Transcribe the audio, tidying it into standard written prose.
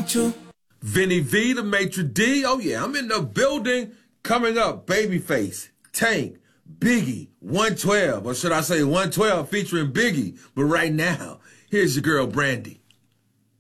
want you. Vinny V, the Maitre D. Oh, yeah, I'm in the building. Coming up, Babyface, Tank, Biggie, 112. Or should I say 112 featuring Biggie. But right now, here's your girl, Brandy.